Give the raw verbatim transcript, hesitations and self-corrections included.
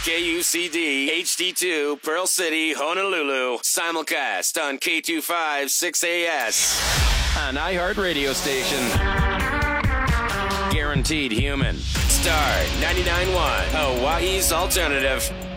K U C D, H D two, Pearl City, Honolulu. Simulcast on K two five six A S. An iHeart radio station. Guaranteed human. Star ninety-nine point one, Hawaii's alternative.